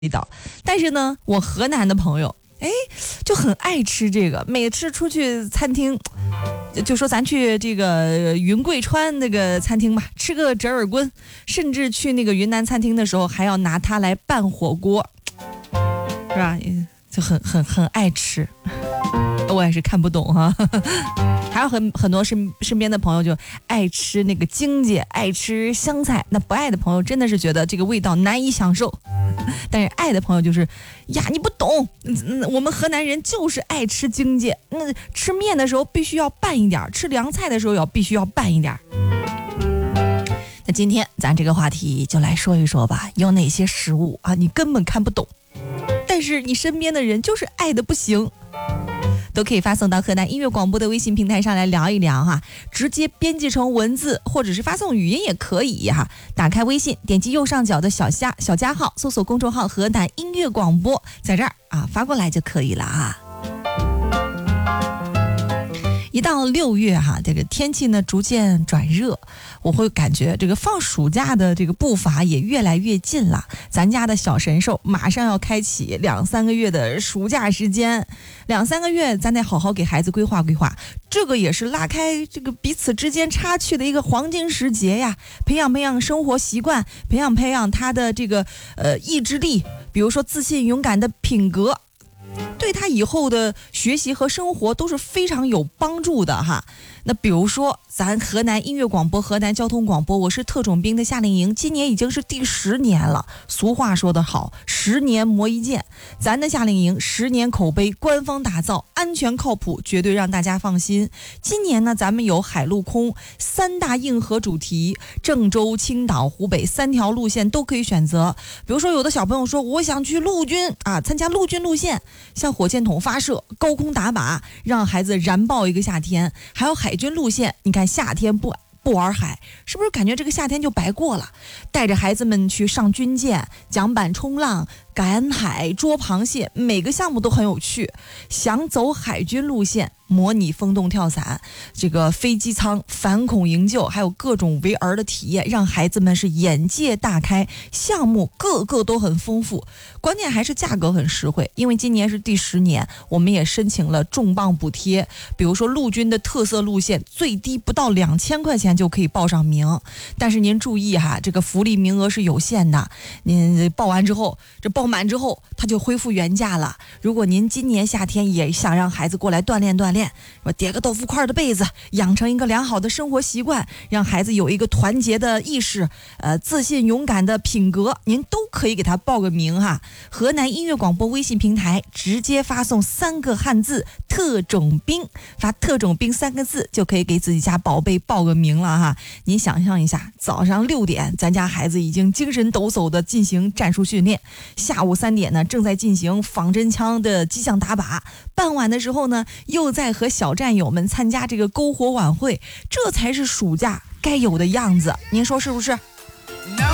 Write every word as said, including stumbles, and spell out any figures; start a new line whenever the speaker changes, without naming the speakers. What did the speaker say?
味道。但是呢，我河南的朋友，哎，就很爱吃这个，每次出去餐厅，就说咱去这个云贵川那个餐厅吧，吃个折耳根，甚至去那个云南餐厅的时候，还要拿它来拌火锅，是吧？就很很很爱吃。我也是看不懂哈，还有很很多身身边的朋友就爱吃那个荆芥，爱吃香菜，那不爱的朋友真的是觉得这个味道难以享受，但是爱的朋友就是呀，你不懂，我们河南人就是爱吃荆芥，那吃面的时候必须要拌一点，吃凉菜的时候也必须要拌一点。那今天咱这个话题就来说一说吧，有哪些食物啊你根本看不懂，但是你身边的人就是爱的不行，都可以发送到河南音乐广播的微信平台上来聊一聊哈，直接编辑成文字或者是发送语音也可以哈。打开微信，点击右上角的小加小加号，搜索公众号河南音乐广播，在这儿啊发过来就可以了哈。一到六月哈，这个天气呢逐渐转热，我会感觉这个放暑假的这个步伐也越来越近了。咱家的小神兽马上要开启两三个月的暑假时间，两三个月咱得好好给孩子规划规划，这个也是拉开这个彼此之间差距的一个黄金时节呀。培养培养生活习惯，培养培养他的这个呃意志力，比如说自信勇敢的品格，对他以后的学习和生活都是非常有帮助的哈。那比如说咱河南音乐广播、河南交通广播，我是特种兵的夏令营，今年已经是第十年了。俗话说得好，十年磨一剑，咱的夏令营十年口碑，官方打造，安全靠谱，绝对让大家放心。今年呢，咱们有海陆空三大硬核主题，郑州、青岛、湖北三条路线都可以选择。比如说有的小朋友说我想去陆军啊，参加陆军路线，像火箭筒发射、高空打靶，让孩子燃爆一个夏天。还有海军路线，你看夏天不不玩海，是不是感觉这个夏天就白过了？带着孩子们去上军舰、桨板冲浪、赶海、捉螃蟹，每个项目都很有趣。想走海军路线，模拟风洞跳伞，这个飞机舱反恐营救，还有各种围儿的体验，让孩子们是眼界大开，项目个个都很丰富，关键还是价格很实惠。因为今年是第十年，我们也申请了重磅补贴，比如说陆军的特色路线，最低不到两千块钱就可以报上名。但是您注意哈，这个福利名额是有限的，您报完之后，这报满之后它就恢复原价了。如果您今年夏天也想让孩子过来锻炼锻炼，我叠个豆腐块的被子，养成一个良好的生活习惯，让孩子有一个团结的意识，呃，自信勇敢的品格，您都可以给他报个名哈。河南音乐广播微信平台直接发送三个汉字特种兵，发特种兵三个字就可以给自己家宝贝报个名了哈。您想象一下，早上六点咱家孩子已经精神抖擞的进行战术训练，下午三点呢正在进行仿真枪的机象打靶，傍晚的时候呢又在和小战友们参加这个篝火晚会，这才是暑假该有的样子，您说是不是？